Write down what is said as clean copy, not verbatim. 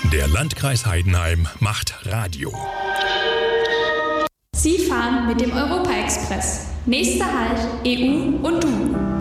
Der Landkreis Heidenheim macht Radio. Sie fahren mit dem Europa-Express. Nächster Halt EU und du.